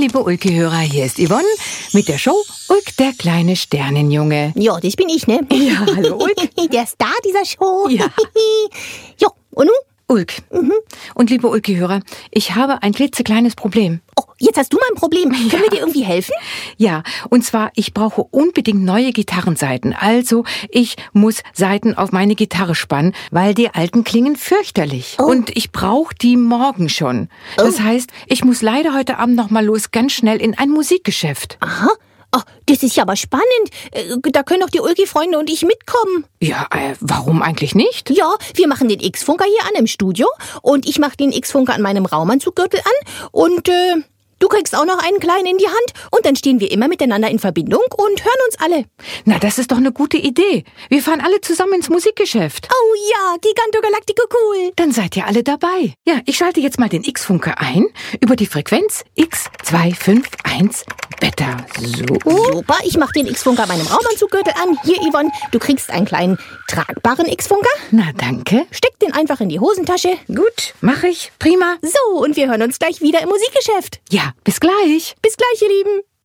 liebe Ulke-Hörer, hier ist Yvonne mit der Show Ulk, der kleine Sternenjunge. Ja, das bin ich, ne? Ja, hallo Ulk. Der Star dieser Show. Ja. Jo, und nun? Ulk. Und liebe Ulke-Hörer, ich habe ein klitzekleines Problem. Oh, jetzt hast du mal ein Problem. Können wir dir irgendwie helfen? Ja, und zwar, ich brauche unbedingt neue Gitarrensaiten. Also, ich muss Saiten auf meine Gitarre spannen, weil die alten klingen fürchterlich. Oh. Und ich brauche die morgen schon. Das heißt, ich muss leider heute Abend noch mal los, ganz schnell in ein Musikgeschäft. Aha. Oh, das ist ja aber spannend. Da können doch die Ulki-Freunde und ich mitkommen. Ja, warum eigentlich nicht? Ja, wir machen den X-Funker hier an im Studio und ich mache den X-Funker an meinem Raumanzuggürtel an und du kriegst auch noch einen kleinen in die Hand und dann stehen wir immer miteinander in Verbindung und hören uns alle. Na, das ist doch eine gute Idee. Wir fahren alle zusammen ins Musikgeschäft. Oh ja, Giganto Galactico cool. Dann seid ihr alle dabei. Ja, ich schalte jetzt mal den X-Funker ein über die Frequenz X251 Beta. So. Super, ich mache den X-Funker an meinem Raumanzuggürtel an. Hier, Yvonne, du kriegst einen kleinen tragbaren X-Funker. Na, danke. Steck den einfach in die Hosentasche. Gut, mache ich. Prima. So, und wir hören uns gleich wieder im Musikgeschäft. Ja, bis gleich. Bis gleich, ihr Lieben.